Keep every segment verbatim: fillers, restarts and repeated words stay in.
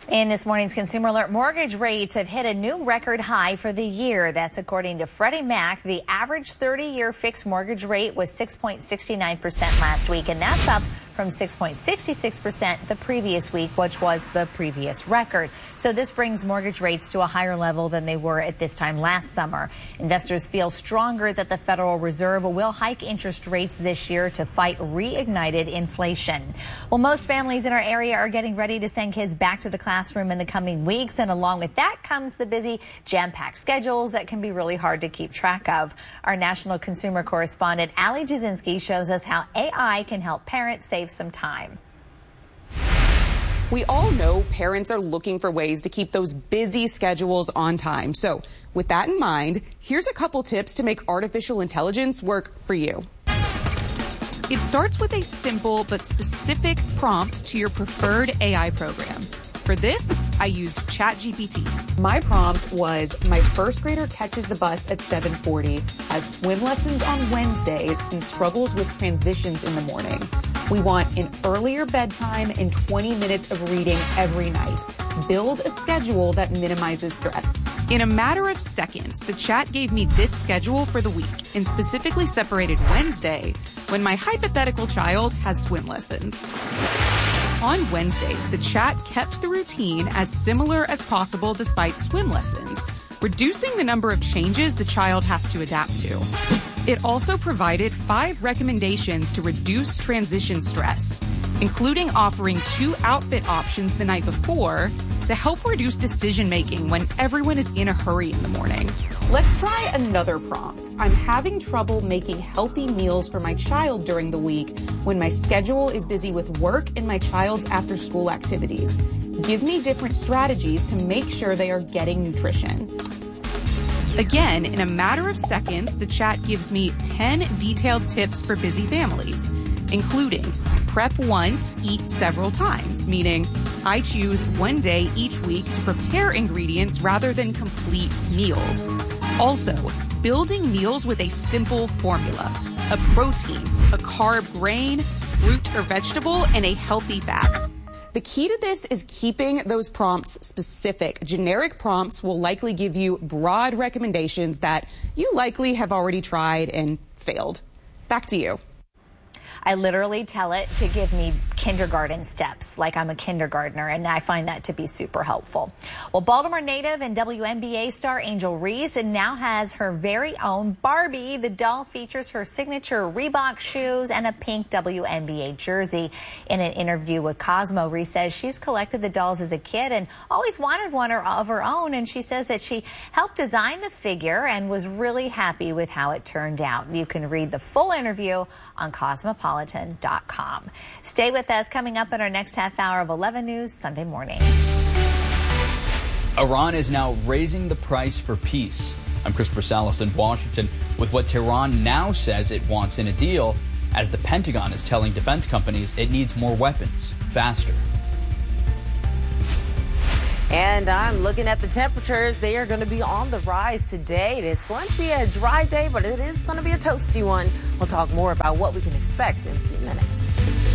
In this morning's Consumer Alert, mortgage rates have hit a new record high for the year. That's according to Freddie Mac. The average thirty-year fixed mortgage rate was six point six nine percent last week, and that's up from six point six six percent the previous week, which was the previous record. So this brings mortgage rates to a higher level than they were at this time last summer. Investors feel stronger that the Federal Reserve will hike interest rates this year to fight reignited inflation. Well, most families in our area are getting ready to send kids back to the classroom in the coming weeks, and along with that comes the busy, jam-packed schedules that can be really hard to keep track of. Our national consumer correspondent, Ali Jasinski, shows us how A I can help parents save some time. We all know parents are looking for ways to keep those busy schedules on time. So with that in mind, here's a couple tips to make artificial intelligence work for you. It starts with a simple but specific prompt to your preferred A I program. For this, I used ChatGPT. My prompt was, my first grader catches the bus at seven forty, has swim lessons on Wednesdays, and struggles with transitions in the morning. We want an earlier bedtime and twenty minutes of reading every night. Build a schedule that minimizes stress. In a matter of seconds, the chat gave me this schedule for the week and specifically separated Wednesday when my hypothetical child has swim lessons. On Wednesdays, the chat kept the routine as similar as possible despite swim lessons, reducing the number of changes the child has to adapt to. It also provided five recommendations to reduce transition stress, including offering two outfit options the night before to help reduce decision-making when everyone is in a hurry in the morning. Let's try another prompt. I'm having trouble making healthy meals for my child during the week when my schedule is busy with work and my child's after-school activities. Give me different strategies to make sure they are getting nutrition. Again, in a matter of seconds, the chat gives me ten detailed tips for busy families, including prep once, eat several times, meaning I choose one day each week to prepare ingredients rather than complete meals. Also, building meals with a simple formula, a protein, a carb grain, fruit or vegetable, and a healthy fat. The key to this is keeping those prompts specific. Generic prompts will likely give you broad recommendations that you likely have already tried and failed. Back to you. I literally tell it to give me kindergarten steps, like I'm a kindergartner, and I find that to be super helpful. Well, Baltimore native and W N B A star Angel Reese now has her very own Barbie. The doll features her signature Reebok shoes and a pink W N B A jersey. In an interview with Cosmo, Reese says she's collected the dolls as a kid and always wanted one of her own, and she says that she helped design the figure and was really happy with how it turned out. You can read the full interview on cosmopolitan dot com. Stay with us. Coming up in our next half hour of eleven News Sunday morning. Iran is now raising the price for peace. I'm Christopher Salas in Washington with what Tehran now says it wants in a deal, as the Pentagon is telling defense companies it needs more weapons faster. And I'm looking at the temperatures. They are going to be on the rise today. It's going to be a dry day, but it is going to be a toasty one. We'll talk more about what we can expect in a few minutes.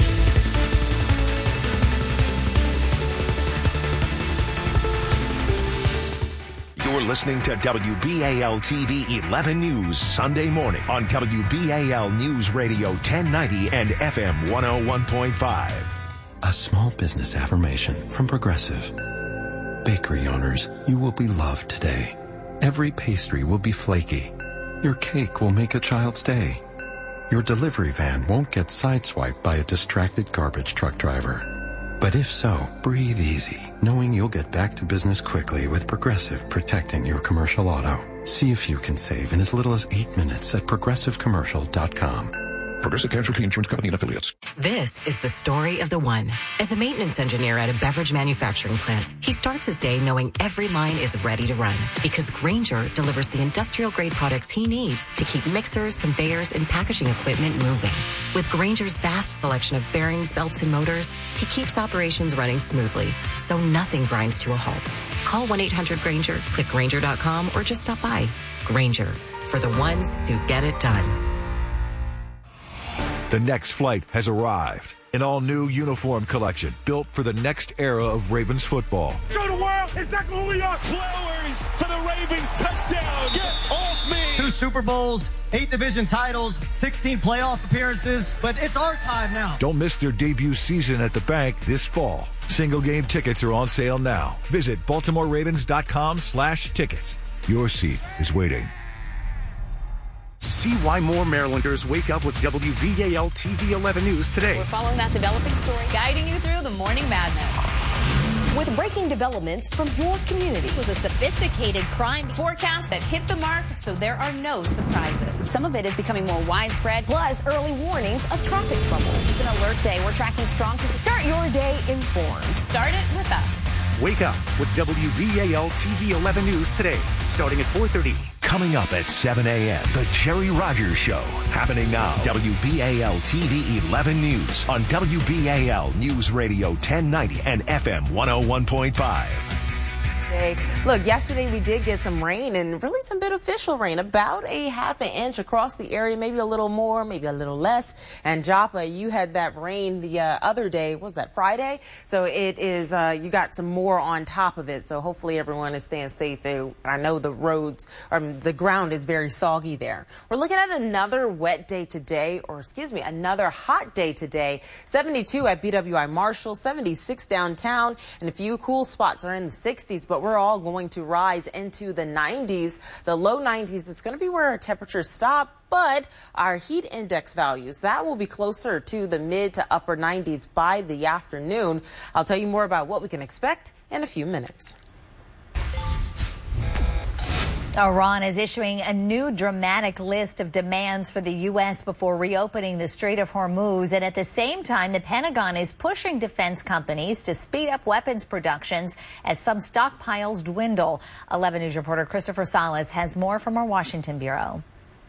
You're listening to W B A L T V eleven News Sunday morning on W B A L News Radio ten ninety and F M one oh one point five. A small business affirmation from Progressive. Bakery owners, you will be loved today. Every pastry will be flaky. Your cake will make a child's day. Your delivery van won't get sideswiped by a distracted garbage truck driver. But if so, breathe easy, knowing you'll get back to business quickly with Progressive protecting your commercial auto. See if you can save in as little as eight minutes at progressive commercial dot com. Progressive Casualty Insurance Company and Affiliates. This is the story of the one. As a maintenance engineer at a beverage manufacturing plant, he starts his day knowing every line is ready to run because Grainger delivers the industrial-grade products he needs to keep mixers, conveyors, and packaging equipment moving. With Grainger's vast selection of bearings, belts, and motors, he keeps operations running smoothly, so nothing grinds to a halt. Call one eight hundred Grainger, click Grainger dot com, or just stop by. Grainger, for the ones who get it done. The next flight has arrived. An all-new uniform collection built for the next era of Ravens football. Show the world exactly who we are. Flowers for the Ravens touchdown. Get off me. Two Super Bowls, eight division titles, sixteen playoff appearances, but it's our time now. Don't miss their debut season at the bank this fall. Single game tickets are on sale now. Visit Baltimore Ravens dot com slash tickets. Your seat is waiting. See why more Marylanders wake up with W B A L T V eleven News today. We're following that developing story, guiding you through the morning madness. With breaking developments from your community. It was a sophisticated crime forecast that hit the mark, so there are no surprises. Some of it is becoming more widespread, plus early warnings of traffic trouble. It's an alert day. We're tracking strong to start your day informed. Start it with us. Wake up with W B A L T V eleven News today, starting at four thirty. Coming up at seven a.m., The Jerry Rogers Show. Happening now. W B A L T V eleven News on W B A L News Radio ten ninety and F M one oh one point five. Look, yesterday we did get some rain and really some beneficial rain, about a half an inch across the area, maybe a little more, maybe a little less. And Joppa, you had that rain the uh, other day. What was that, Friday? So it is, uh, you got some more on top of it. So hopefully everyone is staying safe. I know the roads, or the ground is very soggy there. We're looking at another wet day today, or excuse me, another hot day today. seventy-two at B W I Marshall, seventy-six downtown, and a few cool spots are in the sixties, but we're all going to rise into the nineties, the low nineties. It's going to be where our temperatures stop, but our heat index values, that will be closer to the mid to upper nineties by the afternoon. I'll tell you more about what we can expect in a few minutes. Iran is issuing a new dramatic list of demands for the U S before reopening the Strait of Hormuz. And at the same time, the Pentagon is pushing defense companies to speed up weapons productions as some stockpiles dwindle. eleven News reporter Christopher Salas has more from our Washington bureau.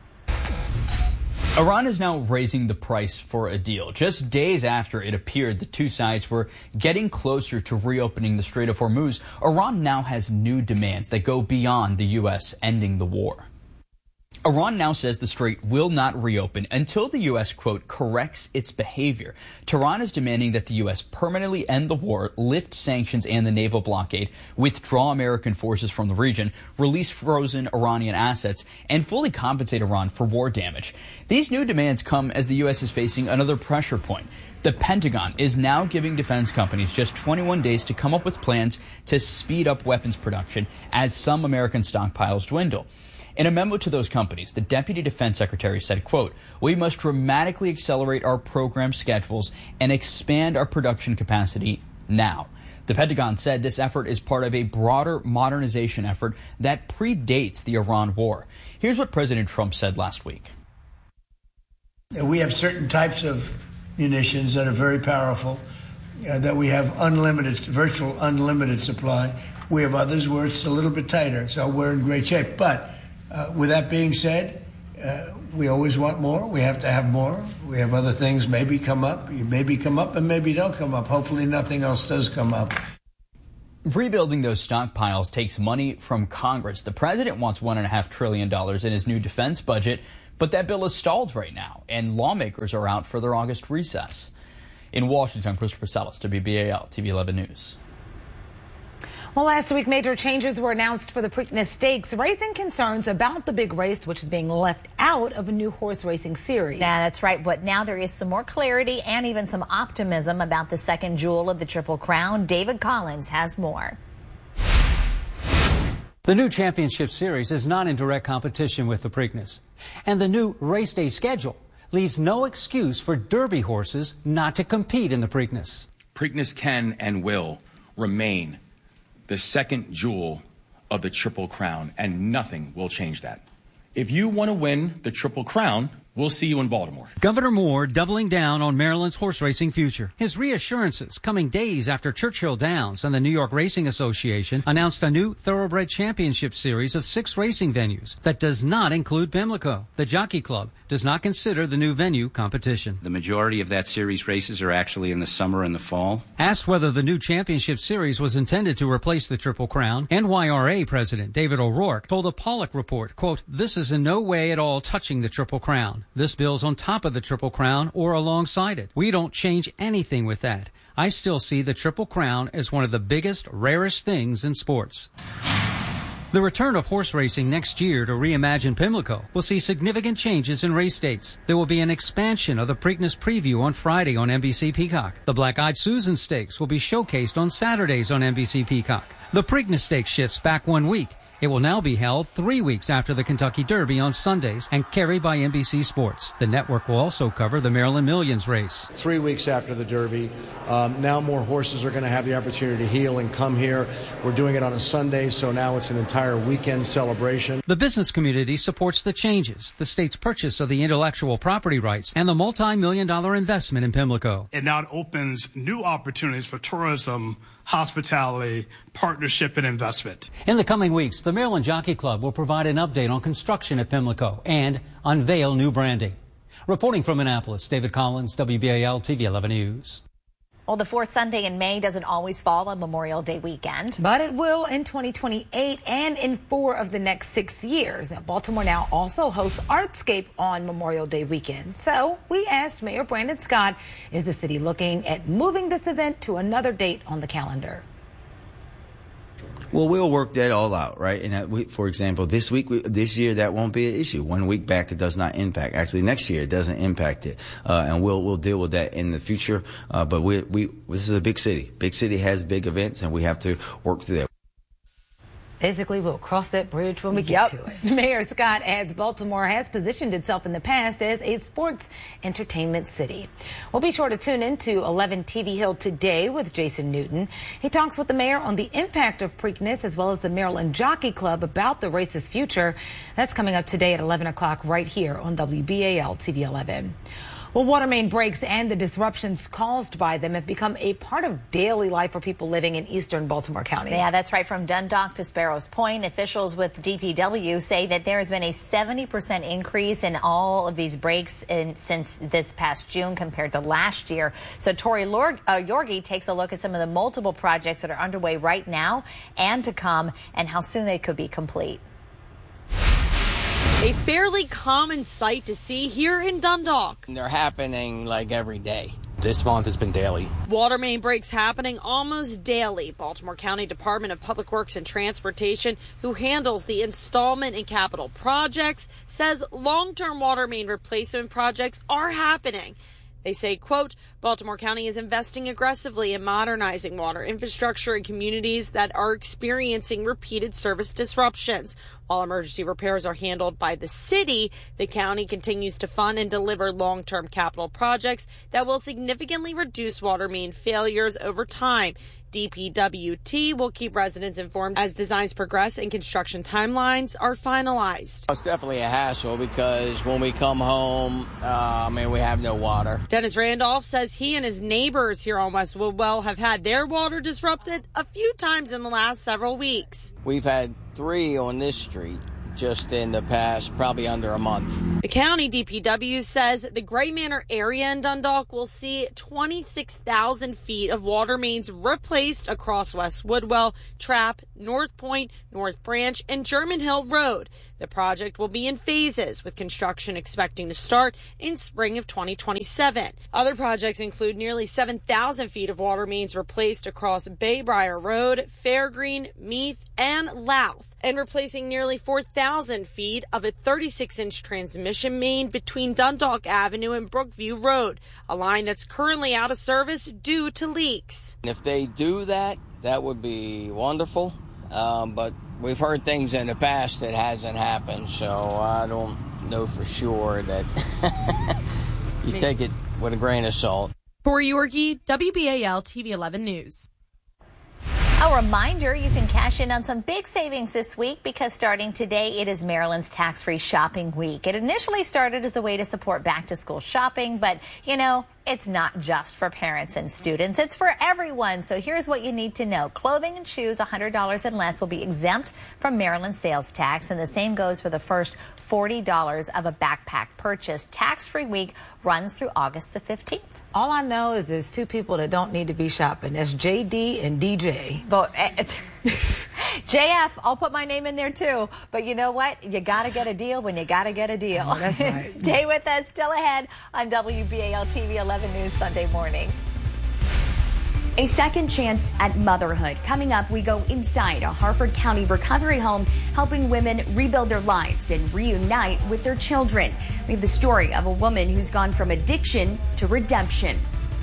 Iran is now raising the price for a deal. Just days after it appeared the two sides were getting closer to reopening the Strait of Hormuz, Iran now has new demands that go beyond the U S ending the war. Iran now says the strait will not reopen until the U S, quote, corrects its behavior. Tehran is demanding that the U S permanently end the war, lift sanctions and the naval blockade, withdraw American forces from the region, release frozen Iranian assets, and fully compensate Iran for war damage. These new demands come as the U S is facing another pressure point. The Pentagon is now giving defense companies just twenty-one days to come up with plans to speed up weapons production as some American stockpiles dwindle. In a memo to those companies, the Deputy Defense Secretary said, quote, we must dramatically accelerate our program schedules and expand our production capacity now. The Pentagon said this effort is part of a broader modernization effort that predates the Iran war. Here's what President Trump said last week. We have certain types of munitions that are very powerful, uh, that we have unlimited, virtual unlimited supply. We have others where it's a little bit tighter, so we're in great shape. But Uh, with that being said, uh, we always want more. We have to have more. We have other things maybe come up. Maybe come up and maybe don't come up. Hopefully nothing else does come up. Rebuilding those stockpiles takes money from Congress. The president wants one point five trillion dollars in his new defense budget, but that bill is stalled right now, and lawmakers are out for their August recess. In Washington, Christopher Salas, W B A L T V eleven News. Well, last week, major changes were announced for the Preakness Stakes, raising concerns about the big race, which is being left out of a new horse racing series. Yeah, that's right. But now there is some more clarity and even some optimism about the second jewel of the Triple Crown. David Collins has more. The new championship series is not in direct competition with the Preakness. And the new race day schedule leaves no excuse for Derby horses not to compete in the Preakness. Preakness can and will remain the second jewel of the Triple Crown, and nothing will change that. If you want to win the Triple Crown, we'll see you in Baltimore. Governor Moore doubling down on Maryland's horse racing future. His reassurances coming days after Churchill Downs and the New York Racing Association announced a new Thoroughbred Championship series of six racing venues that does not include Pimlico. The Jockey Club does not consider the new venue competition. The majority of that series races are actually in the summer and the fall. Asked whether the new championship series was intended to replace the Triple Crown, N Y R A President David O'Rourke told the Pollock Report, quote, this is in no way at all touching the Triple Crown. Crown. This bill's on top of the Triple Crown or alongside it. We don't change anything with that. I still see the Triple Crown as one of the biggest, rarest things in sports. The return of horse racing next year to reimagine Pimlico will see significant changes in race dates. There will be an expansion of the Preakness Preview on Friday on N B C Peacock. The Black-Eyed Susan Stakes will be showcased on Saturdays on N B C Peacock. The Preakness Stakes shifts back one week. It will now be held three weeks after the Kentucky Derby on Sundays and carried by N B C Sports. The network will also cover the Maryland Millions race. Three weeks after the Derby, um, now more horses are going to have the opportunity to heal and come here. We're doing it on a Sunday, so now it's an entire weekend celebration. The business community supports the changes, the state's purchase of the intellectual property rights, and the multi-million dollar investment in Pimlico. It now opens new opportunities for tourism, hospitality, partnership, and investment. In the coming weeks, the Maryland Jockey Club will provide an update on construction at Pimlico and unveil new branding. Reporting from Annapolis, David Collins, W B A L T V eleven News. Well, the fourth Sunday in May doesn't always fall on Memorial Day weekend. But it will in twenty twenty-eight and in four of the next six years. Now, Baltimore now also hosts Artscape on Memorial Day weekend. So we asked Mayor Brandon Scott, is the city looking at moving this event to another date on the calendar? Well, we'll work that all out, right? And that we, for example, this week, we, this year, that won't be an issue. One week back, it does not impact. Actually, next year, it doesn't impact it, uh, and we'll we'll deal with that in the future. Uh, but we we this is a big city. Big city has big events, and we have to work through that. Basically, we'll cross that bridge when we get Yep. to it. Mayor Scott adds Baltimore has positioned itself in the past as a sports entertainment city. We'll be sure to tune into eleven T V Hill today with Jason Newton. He talks with the mayor on the impact of Preakness as well as the Maryland Jockey Club about the race's future. That's coming up today at eleven o'clock right here on W B A L T V eleven. Well, water main breaks and the disruptions caused by them have become a part of daily life for people living in eastern Baltimore County. Yeah, that's right. From Dundalk to Sparrows Point, officials with D P W say that there has been a seventy percent increase in all of these breaks in, since this past June compared to last year. So Tori Lorg, uh, Yorgi takes a look at some of the multiple projects that are underway right now and to come and how soon they could be complete. A fairly common sight to see here in Dundalk. They're happening like every day. This month has been daily. Water main breaks happening almost daily. Baltimore County Department of Public Works and Transportation, who handles the installment and capital projects, says long-term water main replacement projects are happening. They say, quote, Baltimore County is investing aggressively in modernizing water infrastructure in communities that are experiencing repeated service disruptions. While emergency repairs are handled by the city, the county continues to fund and deliver long-term capital projects that will significantly reduce water main failures over time. D P W T will keep residents informed as designs progress and construction timelines are finalized. It's definitely a hassle because when we come home, uh, I mean, we have no water. Dennis Randolph says he and his neighbors here on West Woodwell have had their water disrupted a few times in the last several weeks. We've had three on this street just in the past, probably under a month. The county D P W says the Gray Manor area in Dundalk will see twenty-six thousand feet of water mains replaced across West Woodwell, Trapp, North Point, North Branch, and German Hill Road. The project will be in phases, with construction expecting to start in spring of twenty twenty-seven. Other projects include nearly seven thousand feet of water mains replaced across Baybriar Road, Fairgreen, Meath, and Louth, and replacing nearly four thousand feet of a thirty-six inch transmission main between Dundalk Avenue and Brookview Road, a line that's currently out of service due to leaks. If they do that, that would be wonderful, um, but we've heard things in the past that hasn't happened, so I don't know for sure that you take it with a grain of salt. For Yorgi, W B A L T V eleven News. A reminder, you can cash in on some big savings this week because starting today, it is Maryland's tax-free shopping week. It initially started as a way to support back-to-school shopping, but, you know, it's not just for parents and students. It's for everyone. So here's what you need to know. Clothing and shoes, one hundred dollars and less, will be exempt from Maryland sales tax, and the same goes for the first forty dollars of a backpack purchase. Tax-free week runs through August the fifteenth. All I know is there's two people that don't need to be shopping. That's J D and D J. But J F, I'll put my name in there too. But you know what? You got to get a deal when you got to get a deal. Oh, that's right. Stay with us. Still ahead on W B A L T V eleven News Sunday morning. A second chance at motherhood. Coming up, we go inside a Harford County recovery home, helping women rebuild their lives and reunite with their children. We have the story of a woman who's gone from addiction to redemption.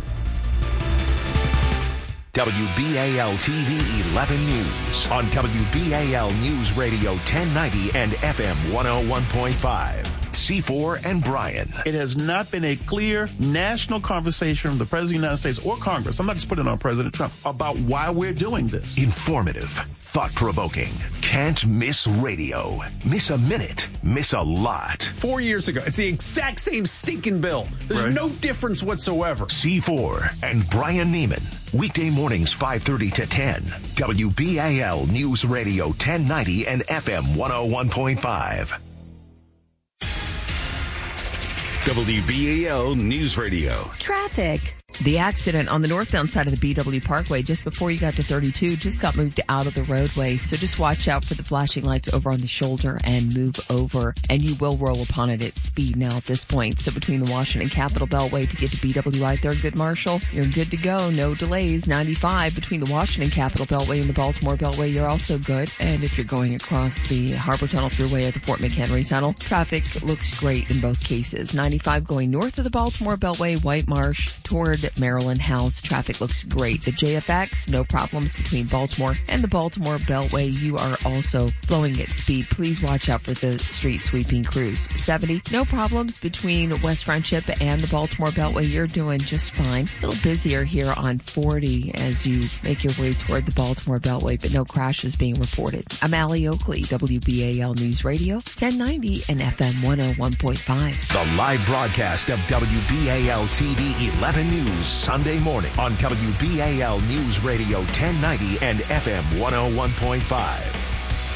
W B A L T V eleven News on W B A L News Radio ten ninety and F M one oh one point five. C four and Brian. It has not been a clear national conversation from the President of the United States or Congress, I'm not just putting it on President Trump, about why we're doing this. Informative, thought-provoking, can't miss radio. Miss a minute, miss a lot. Four years ago, it's the exact same stinking bill. There's Right. no difference whatsoever. C four and Brian Neiman. Weekday mornings five thirty to ten. W B A L News Radio ten ninety and F M one oh one point five. W B A L News Radio. Traffic. The accident on the northbound side of the B W Parkway just before you got to thirty-two just got moved out of the roadway. So just watch out for the flashing lights over on the shoulder and move over. And you will roll upon it at speed now at this point. So between the Washington Capitol Beltway to get to B W I Thurgood Marshall, you're good to go. No delays. ninety-five between the Washington Capitol Beltway and the Baltimore Beltway, you're also good. And if you're going across the Harbor Tunnel Thruway or the Fort McHenry Tunnel, traffic looks great in both cases. ninety-five going north of the Baltimore Beltway, White Marsh toward Maryland House, traffic looks great. The J F X, no problems between Baltimore and the Baltimore Beltway. You are also flowing at speed. Please watch out for the street sweeping crews. seventy, no problems between West Friendship and the Baltimore Beltway. You're doing just fine. A little busier here on forty as you make your way toward the Baltimore Beltway, but no crashes being reported. I'm Allie Oakley, W B A L News Radio, ten ninety and F M one oh one point five. The live broadcast of W B A L T V eleven News Sunday morning on W B A L News Radio ten ninety and F M one oh one point five.